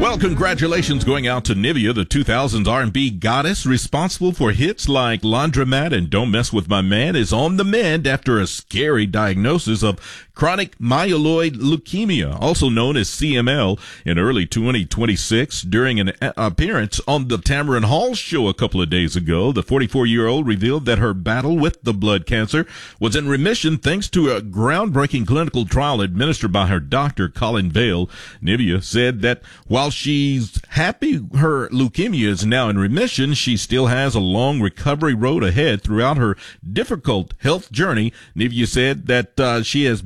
Well, congratulations going out to Nivea, the 2000s R&B goddess responsible for hits like Laundromat and Don't Mess With My Man, is on the mend after a scary diagnosis of chronic myeloid leukemia, also known as CML, in early 2026. During an appearance on the Tamron Hall show a couple of days ago, the 44-year-old revealed that her battle with the blood cancer was in remission thanks to a groundbreaking clinical trial administered by her doctor, Colin Vale. Nivea said that while she's happy her leukemia is now in remission, she still has a long recovery road ahead throughout her difficult health journey. Nivea said that she has